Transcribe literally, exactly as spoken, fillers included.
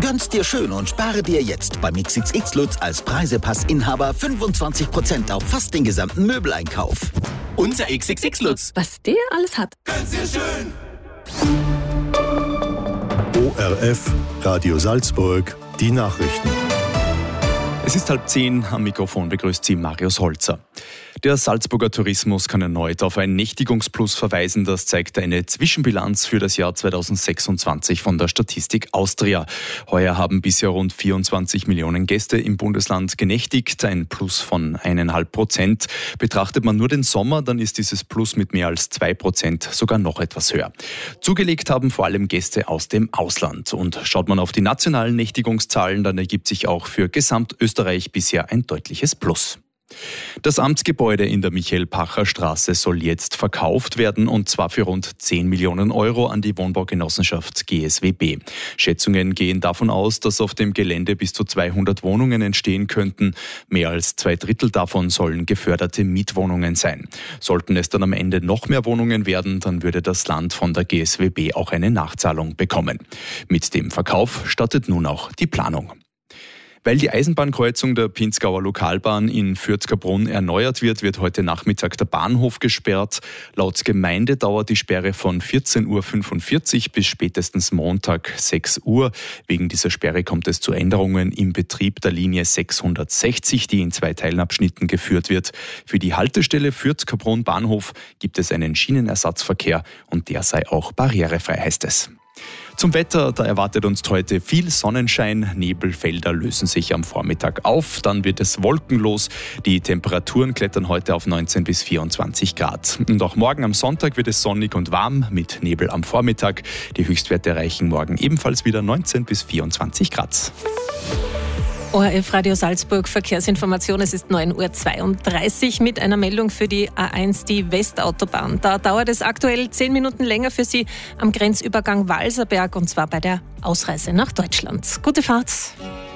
Gönn's dir schön und spare dir jetzt beim X X X Lutz als Preisepass-Inhaber fünfundzwanzig Prozent auf fast den gesamten Möbeleinkauf. Unser X X X Lutz. Was der alles hat. Gönn's dir schön. O R F, Radio Salzburg, die Nachrichten. Es ist halb zehn, am Mikrofon begrüßt Sie Marius Holzer. Der Salzburger Tourismus kann erneut auf ein Nächtigungsplus verweisen. Das zeigt eine Zwischenbilanz für das Jahr zweitausendsechsundzwanzig von der Statistik Austria. Heuer haben bisher rund vierundzwanzig Millionen Gäste im Bundesland genächtigt, ein Plus von eineinhalb Prozent. Betrachtet man nur den Sommer, dann ist dieses Plus mit mehr als zwei Prozent sogar noch etwas höher. Zugelegt haben vor allem Gäste aus dem Ausland. Und schaut man auf die nationalen Nächtigungszahlen, dann ergibt sich auch für Gesamtösterreich bisher ein deutliches Plus. Das Amtsgebäude in der Michael-Pacher-Straße soll jetzt verkauft werden, und zwar für rund zehn Millionen Euro an die Wohnbaugenossenschaft G S W B. Schätzungen gehen davon aus, dass auf dem Gelände bis zu zweihundert Wohnungen entstehen könnten. Mehr als zwei Drittel davon sollen geförderte Mietwohnungen sein. Sollten es dann am Ende noch mehr Wohnungen werden, dann würde das Land von der G S W B auch eine Nachzahlung bekommen. Mit dem Verkauf startet nun auch die Planung. Weil die Eisenbahnkreuzung der Pinzgauer Lokalbahn in Fürth-Kaprun erneuert wird, wird heute Nachmittag der Bahnhof gesperrt. Laut Gemeinde dauert die Sperre von vierzehn Uhr fünfundvierzig bis spätestens Montag sechs Uhr. Wegen dieser Sperre kommt es zu Änderungen im Betrieb der Linie sechshundertsechzig, die in zwei Teilabschnitten geführt wird. Für die Haltestelle Fürth-Kaprun Bahnhof gibt es einen Schienenersatzverkehr, und der sei auch barrierefrei, heißt es. Zum Wetter, da erwartet uns heute viel Sonnenschein. Nebelfelder lösen sich am Vormittag auf, dann wird es wolkenlos. Die Temperaturen klettern heute auf neunzehn bis vierundzwanzig Grad. Und auch morgen am Sonntag wird es sonnig und warm mit Nebel am Vormittag. Die Höchstwerte erreichen morgen ebenfalls wieder neunzehn bis vierundzwanzig Grad. O R F Radio Salzburg Verkehrsinformation. Es ist neun Uhr zweiunddreißig mit einer Meldung für die A eins, die Westautobahn. Da dauert es aktuell zehn Minuten länger für Sie am Grenzübergang Walserberg, und zwar bei der Ausreise nach Deutschland. Gute Fahrt.